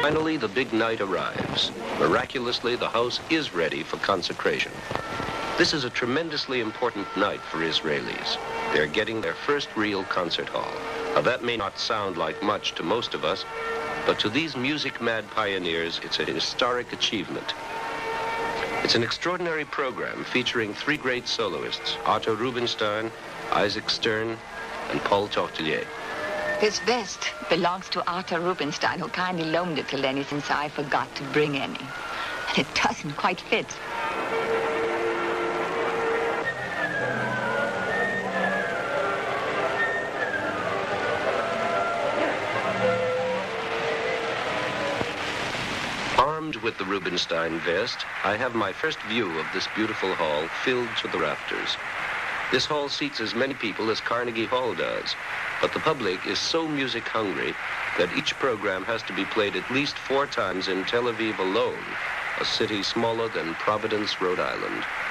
Finally, the big night arrives. Miraculously, the house is ready for consecration. This is a tremendously important night for Israelis. They're getting their first real concert hall. Now, that may not sound like much to most of us, but to these music-mad pioneers, it's a historic achievement. It's an extraordinary program featuring three great soloists, Otto Rubinstein, Isaac Stern, and Paul Tortelier. This vest belongs to Arthur Rubinstein, who kindly loaned it to Lenny since I forgot to bring any. And it doesn't quite fit. Armed with the Rubinstein vest, I have my first view of this beautiful hall filled to the rafters. This hall seats as many people as Carnegie Hall does, but the public is so music hungry that each program has to be played at least 4 times in Tel Aviv alone, a city smaller than Providence, Rhode Island.